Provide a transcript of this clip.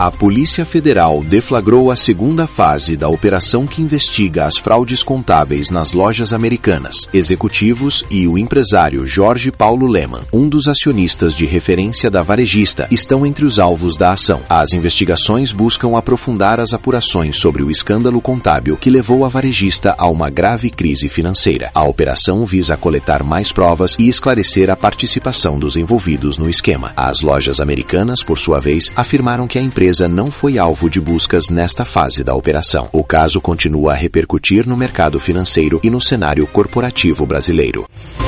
A Polícia Federal deflagrou a segunda fase da operação que investiga as fraudes contábeis nas lojas Americanas. Executivos e o empresário Jorge Paulo Lemann, um dos acionistas de referência da varejista, estão entre os alvos da ação. As investigações buscam aprofundar as apurações sobre o escândalo contábil que levou a varejista a uma grave crise financeira. A operação visa coletar mais provas e esclarecer a participação dos envolvidos no esquema. As lojas Americanas, por sua vez, afirmaram que a empresa não foi alvo de buscas nesta fase da operação. O caso continua a repercutir no mercado financeiro e no cenário corporativo brasileiro.